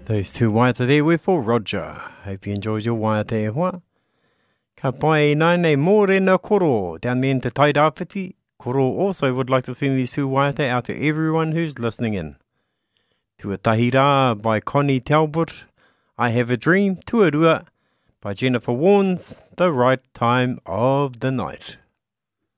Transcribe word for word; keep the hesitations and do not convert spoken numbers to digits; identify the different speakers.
Speaker 1: Those two waiata there were for Roger. Hope you enjoyed your waiata e hoa. Ka pai nai nei mōrena koro down there in Te Tairāwhiti. Koro also would like to send these two waiata out to everyone who's listening in. Tuatahi Rā by Connie Talbot. I Have a Dream. Tuarua by Jennifer Warnes. The Right Time of the Night.